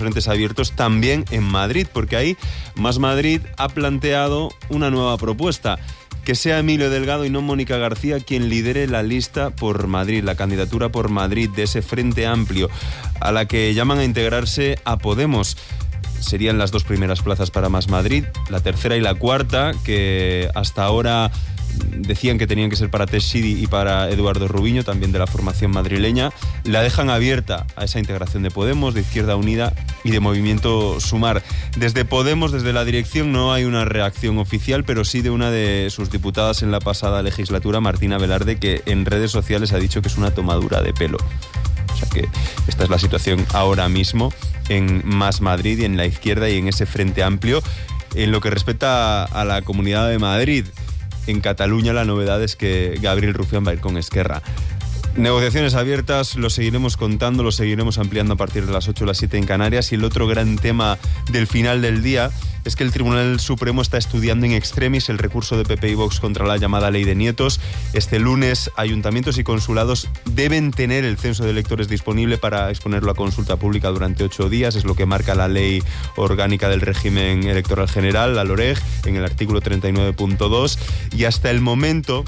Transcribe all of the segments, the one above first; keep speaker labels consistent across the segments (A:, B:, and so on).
A: frentes abiertos también en Madrid, porque ahí Más Madrid ha planteado una nueva propuesta: que sea Emilio Delgado y no Mónica García quien lidere la lista por Madrid, la candidatura por Madrid de ese Frente Amplio, a la que llaman a integrarse a Podemos. Serían las 2 primeras plazas para Más Madrid, la tercera y la cuarta, que hasta ahora decían que tenían que ser para Teixidó y para Eduardo Rubiño, también de la formación madrileña, la dejan abierta a esa integración de Podemos, de Izquierda Unida y de Movimiento Sumar. Desde Podemos, desde la dirección, no hay una reacción oficial, pero sí de una de sus diputadas en la pasada legislatura, Martina Velarde, que en redes sociales ha dicho que es una tomadura de pelo. O sea que esta es la situación ahora mismo en Más Madrid y en la izquierda y en ese Frente Amplio. En lo que respecta a la Comunidad de Madrid, en Cataluña la novedad es que Gabriel Rufián va a ir con Esquerra. Negociaciones abiertas, lo seguiremos contando, lo seguiremos ampliando a partir de las 8 o las 7 en Canarias. Y el otro gran tema del final del día es que el Tribunal Supremo está estudiando in extremis el recurso de PP y Vox contra la llamada Ley de Nietos. Este lunes, ayuntamientos y consulados deben tener el censo de electores disponible para exponerlo a consulta pública durante 8 días. Es lo que marca la Ley Orgánica del Régimen Electoral General, la LOREG, en el artículo 39.2. Y hasta el momento,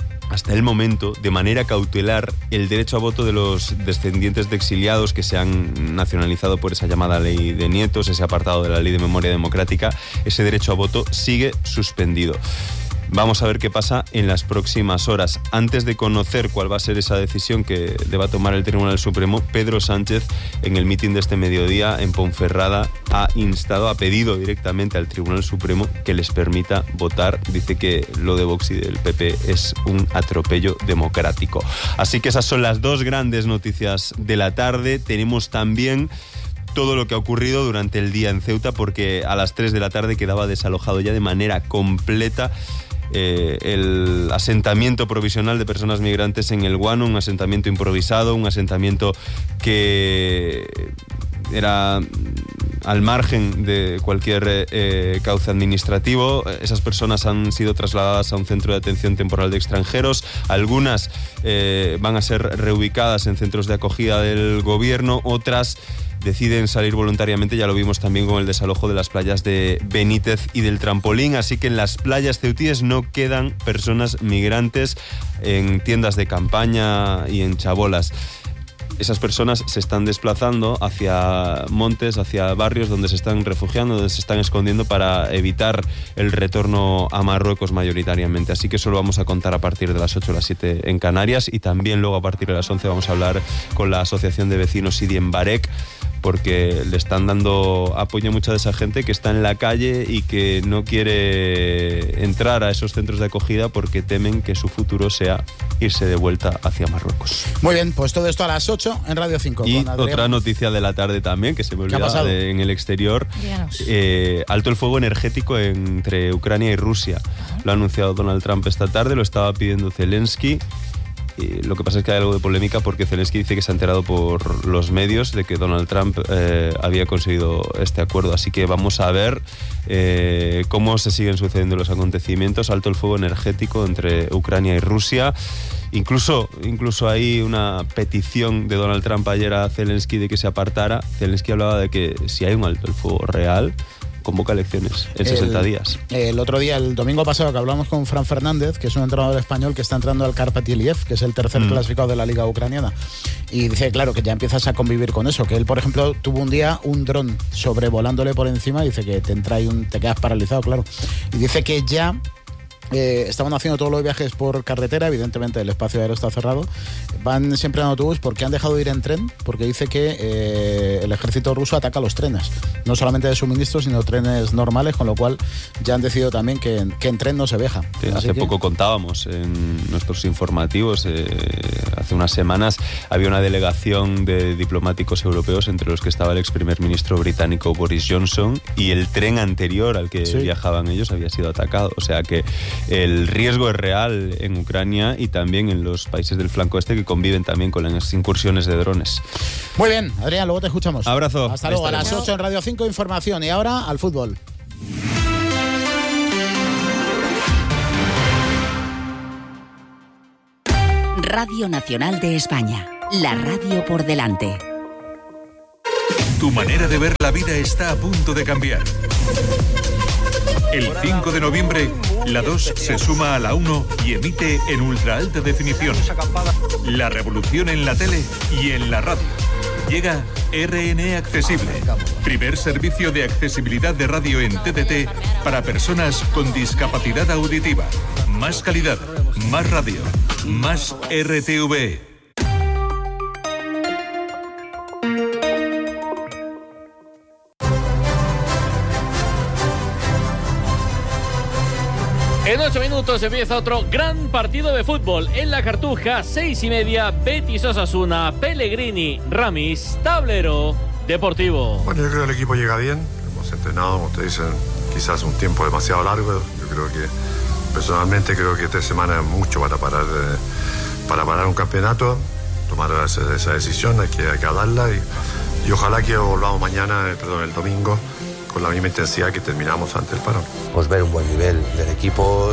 A: de manera cautelar, el derecho a voto de los descendientes de exiliados que se han nacionalizado por esa llamada Ley de Nietos, ese apartado de la Ley de Memoria Democrática, ese derecho a voto sigue suspendido. Vamos a ver qué pasa en las próximas horas. Antes de conocer cuál va a ser esa decisión que deba tomar el Tribunal Supremo, Pedro Sánchez, en el mitin de este mediodía en Ponferrada, ha pedido directamente al Tribunal Supremo que les permita votar. Dice que lo de Vox y del PP es un atropello democrático. Así que esas son las 2 grandes noticias de la tarde. Tenemos también todo lo que ha ocurrido durante el día en Ceuta, porque a las 3 de la tarde quedaba desalojado ya de manera completa el asentamiento provisional de personas migrantes en el Guano, un asentamiento improvisado, un asentamiento que era al margen de cualquier cauce administrativo. Esas personas han sido trasladadas a un centro de atención temporal de extranjeros. Algunas van a ser reubicadas en centros de acogida del gobierno, otras deciden salir voluntariamente. Ya lo vimos también con el desalojo de las playas de Benítez y del Trampolín. Así que en las playas ceutíes no quedan personas migrantes en tiendas de campaña y en chabolas. Esas personas se están desplazando hacia montes, hacia barrios donde se están refugiando, donde se están escondiendo para evitar el retorno a Marruecos mayoritariamente. Así que eso lo vamos a contar a partir de las 8 o las 7 en Canarias, y también luego a partir de las 11 vamos a hablar con la Asociación de Vecinos Sidi en Barec, porque le están dando apoyo a mucha de esa gente que está en la calle y que no quiere entrar a esos centros de acogida porque temen que su futuro sea irse de vuelta hacia Marruecos.
B: Muy bien, pues todo esto a las 8 en Radio 5.
A: Y otra noticia de la tarde también, que se me olvidaba en el exterior. Alto el fuego energético entre Ucrania y Rusia. Lo ha anunciado Donald Trump esta tarde, lo estaba pidiendo Zelensky. Lo que pasa es que hay algo de polémica porque Zelensky dice que se ha enterado por los medios de que Donald Trump había conseguido este acuerdo. Así que vamos a ver cómo se siguen sucediendo los acontecimientos. Alto el fuego energético entre Ucrania y Rusia. Incluso hay una petición de Donald Trump ayer a Zelensky de que se apartara. Zelensky hablaba de que si hay un alto el fuego real, convoca elecciones en 60 días. El
B: otro día, el domingo pasado, que hablamos con Fran Fernández, que es un entrenador español que está entrando al Karpat Iliev, que es el tercer clasificado de la Liga Ucraniana, y dice, claro, que ya empiezas a convivir con eso, que él, por ejemplo, tuvo un día un dron sobrevolándole por encima, y dice que te quedas paralizado, claro, y dice que ya estaban haciendo todos los viajes por carretera. Evidentemente el espacio aéreo está cerrado, van siempre en autobús porque han dejado de ir en tren, porque dice que el ejército ruso ataca los trenes, no solamente de suministros sino trenes normales, con lo cual ya han decidido también que en tren no se viaja.
A: Sí, hace poco contábamos en nuestros informativos, hace unas semanas había una delegación de diplomáticos europeos, entre los que estaba el ex primer ministro británico Boris Johnson, y el tren anterior al que viajaban ellos había sido atacado. O sea que el riesgo es real en Ucrania y también en los países del flanco este, que conviven también con las incursiones de drones.
B: Muy bien, Adrián, luego te escuchamos.
A: Abrazo.
B: Hasta luego, a las 8 en Radio 5 Información. Y ahora al fútbol.
C: Radio Nacional de España, la radio por delante. Tu manera de ver la vida está a punto de cambiar. El 5 de noviembre, la 2 se suma a la 1 y emite en ultra alta definición. La revolución en la tele y en la radio. Llega RN Accesible, primer servicio de accesibilidad de radio en TDT para personas con discapacidad auditiva. Más calidad, más radio, más RTV.
D: En 8 minutos empieza otro gran partido de fútbol en la Cartuja, 6:30, Betis Osasuna, Pellegrini, Ramis, Tablero Deportivo.
E: Bueno, yo creo que el equipo llega bien, hemos entrenado, como ustedes dicen, quizás un tiempo demasiado largo. Yo creo que, personalmente, creo que 3 semanas es mucho para parar un campeonato, tomar esa decisión, hay que darla y ojalá que volvamos el domingo, con la misma intensidad que terminamos ante el parón.
F: Pues ver un buen nivel del equipo,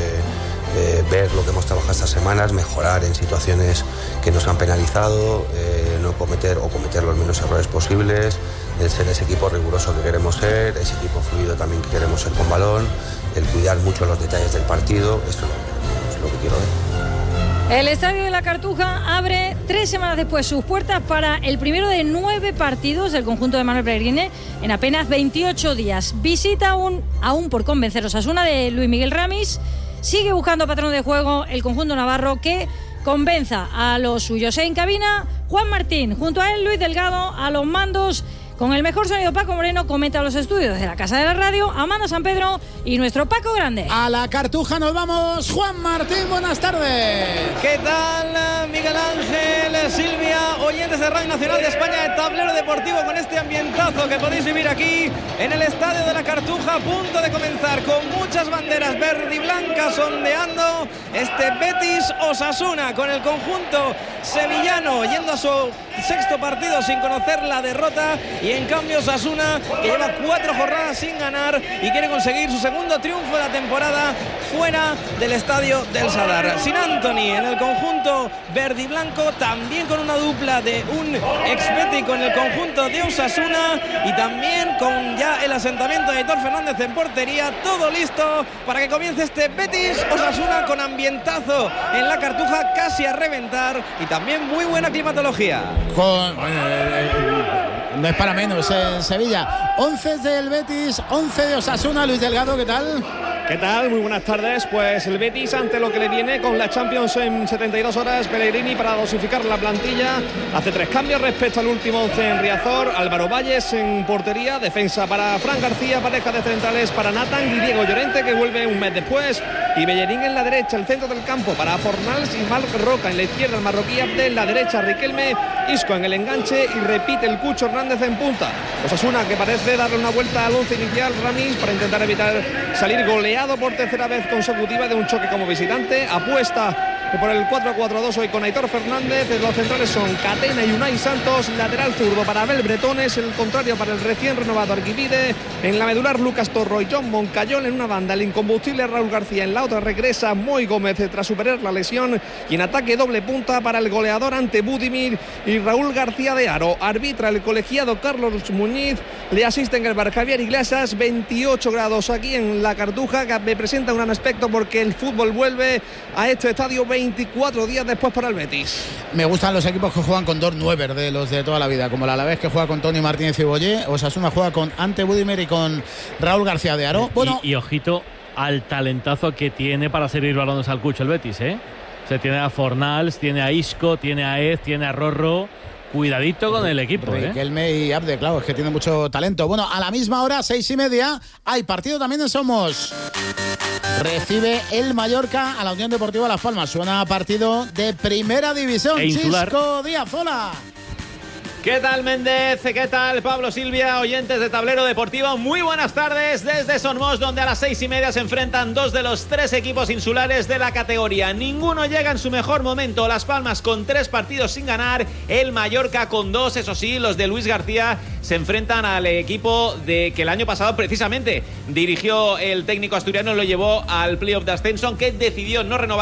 F: ver lo que hemos trabajado estas semanas, mejorar en situaciones que nos han penalizado, no cometer los menos errores posibles, el ser ese equipo riguroso que queremos ser, ese equipo fluido también que queremos ser con balón, el cuidar mucho los detalles del partido. Esto es lo que quiero ver.
G: El Estadio de la Cartuja abre 3 semanas después sus puertas para el primero de 9 partidos del conjunto de Manuel Pellegrini en apenas 28 días. Visita aún por convencer Osasuna de Luis Miguel Ramis. Sigue buscando patrón de juego el conjunto navarro que convenza a los suyos. En cabina, Juan Martín, junto a él Luis Delgado, a los mandos. Con el mejor sonido, Paco Moreno comenta los estudios de la Casa de la Radio, Amanda San Pedro y nuestro Paco Grande.
B: A la Cartuja nos vamos. Juan Martín, buenas tardes.
H: ¿Qué tal, Miguel Ángel, Silvia, oyentes de Radio Nacional de España, de Tablero Deportivo, con este ambientazo que podéis vivir aquí en el Estadio de la Cartuja, a punto de comenzar, con muchas banderas verde y blancas ondeando este Betis Osasuna, con el conjunto sevillano yendo a su 6º partido sin conocer la derrota, y en cambio Osasuna, que lleva 4 jornadas sin ganar y quiere conseguir su 2º triunfo de la temporada fuera del estadio del Sadar. Sin Anthony en el conjunto verde y blanco, también con una dupla de un ex-bético en el conjunto de Osasuna, y también con ya el asentamiento de Aitor Fernández en portería. Todo listo para que comience este Betis Osasuna con ambientazo en la Cartuja, casi a reventar, y también muy buena climatología.
B: No es para menos en Sevilla. 11 del Betis, 11 de Osasuna. Luis Delgado, ¿qué tal?
H: ¿Qué tal? Muy buenas tardes. Pues el Betis, ante lo que le viene con la Champions en 72 horas, Pellegrini, para dosificar la plantilla, hace 3 cambios respecto al último 11 en Riazor. Álvaro Valles en portería, defensa para Fran García, pareja de centrales para Nathan y Diego Llorente, que vuelve un mes después, y Bellerín en la derecha, el centro del campo para Fornals y Marc Roca en la izquierda, el marroquí Abdel, en la derecha Riquelme, Isco en el enganche y repite el Cucho Hernández en punta. Osasuna, que parece darle una vuelta al 11 inicial, Ramis, para intentar evitar salir goleado por 3ª vez consecutiva de un choque como visitante. Apuesta por el 4-4-2 hoy con Aitor Fernández. Los centrales son Catena y Unai Santos. Lateral zurdo para Abel Bretones, el contrario para el recién renovado Arquivide. En la medular, Lucas Torro y John Moncayol en una banda. El incombustible Raúl García en la otra. Regresa Moy Gómez tras superar la lesión. Y en ataque, doble punta para el goleador ante Budimir y Raúl García de Aro. Arbitra el colegiado Carlos Muñiz. Le asisten el bar Javier Iglesias. 28 grados aquí en la Cartuja, que me presenta un gran aspecto porque el fútbol vuelve a este estadio 24 días después para el Betis.
B: Me gustan los equipos que juegan con 2 9 de los de toda la vida, como el Alavés, que juega con Toni Martínez y Bollé. Osasuna juega con Ante Budimir y con Raúl García de Aro. Bueno,
D: y ojito al talentazo que tiene para servir balones al Cucho el Betis, ¿eh? Se tiene a Fornals, tiene a Isco, tiene a Ed, tiene a Rorro. Cuidadito con el equipo,
B: Riquelme y Abde, claro, es que tiene mucho talento. Bueno, a la misma hora, 6:30, hay partido también en Somos. Recibe el Mallorca a la Unión Deportiva Las Palmas. Suena a partido de primera división. Chisco Díaz, hola.
H: ¿Qué tal, Méndez? ¿Qué tal, Pablo, Silvia, oyentes de Tablero Deportivo? Muy buenas tardes desde Somos, donde a las 6:30 se enfrentan 2 de los 3 equipos insulares de la categoría. Ninguno llega en su mejor momento. Las Palmas con 3 partidos sin ganar, el Mallorca con 2. Eso sí, los de Luis García se enfrentan al equipo que el año pasado precisamente dirigió el técnico asturiano, lo llevó al playoff de ascenso, que decidió no renovar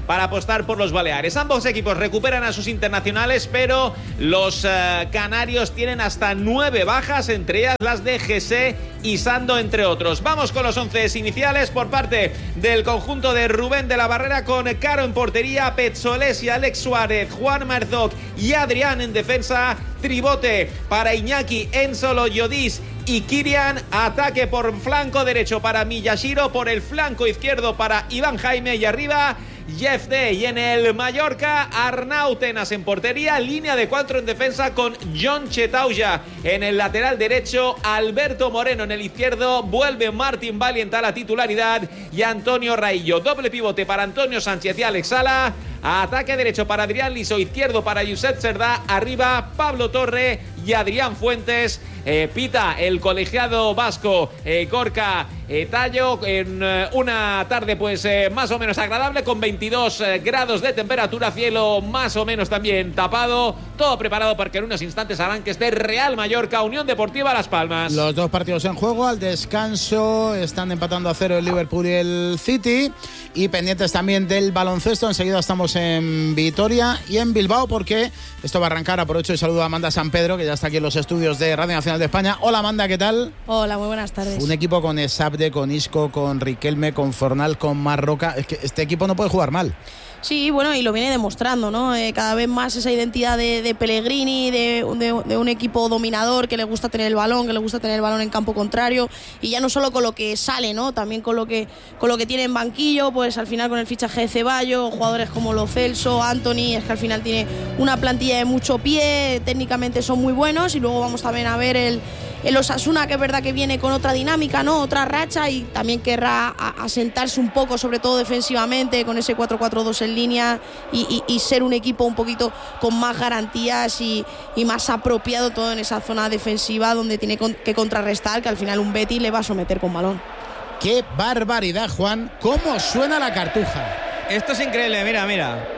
I: para apostar por los baleares. Ambos equipos recuperan a sus internacionales, pero los canarios tienen hasta 9 bajas, entre ellas las de Jesse y Sando, entre otros. Vamos con los 11 iniciales por parte del conjunto de Rubén de la Barrera, con Caro en portería, Petzolesi, Alex Suárez, Juan Marzok y Adrián en defensa, tribote para Iñaki, Enzo Loyodis y Kirian, ataque por flanco derecho para Miyashiro, por el flanco izquierdo para Iván Jaime y arriba Jeff Day. Y en el Mallorca, Arnau Tenas en portería, línea de 4 en defensa con John Chetauya en el lateral derecho, Alberto Moreno en el izquierdo, vuelve Martín Valiente a la titularidad y Antonio Raillo. Doble pivote para Antonio Sánchez y Alex Sala, ataque derecho para Adrián Liso, izquierdo para Josep Cerdá, arriba Pablo Torre y Adrián Fuentes. Pita el colegiado vasco Gorka Tallo en una tarde pues más o menos agradable, con 22 grados de temperatura, cielo más o menos también tapado, todo preparado para que en unos instantes arranque este Real Mallorca Unión Deportiva Las Palmas.
B: Los dos partidos en juego, al descanso están empatando a 0 el Liverpool y el City, y pendientes también del baloncesto. Enseguida estamos en Vitoria y en Bilbao, porque esto va a arrancar. Aprovecho y saludo a Amanda San Pedro, que ya está aquí en los estudios de Radio Nacional de España. Hola Amanda, ¿qué tal?
J: Hola, muy buenas tardes.
B: Un equipo con Esabde, con Isco, con Riquelme, con Fornal, con Marroca. Es que este equipo no puede jugar mal.
J: Sí, bueno, y lo viene demostrando, ¿no? Cada vez más esa identidad de Pellegrini, de un equipo dominador, que le gusta tener el balón, en campo contrario, y ya no solo con lo que sale, ¿no? También con lo que tiene en banquillo, pues al final con el fichaje de Ceballos, jugadores como Lo Celso, Anthony, es que al final tiene una plantilla de mucho pie, técnicamente son muy buenos, y luego vamos también a ver el Osasuna, que es verdad que viene con otra dinámica, ¿no? Otra racha, y también querrá asentarse un poco, sobre todo defensivamente, con ese 4-4-2 en línea, y ser un equipo un poquito con más garantías y más apropiado todo en esa zona defensiva, donde tiene que contrarrestar, que al final un Betis le va a someter con balón.
B: ¡Qué barbaridad, Juan! ¿Cómo suena la Cartuja?
K: Esto es increíble, mira.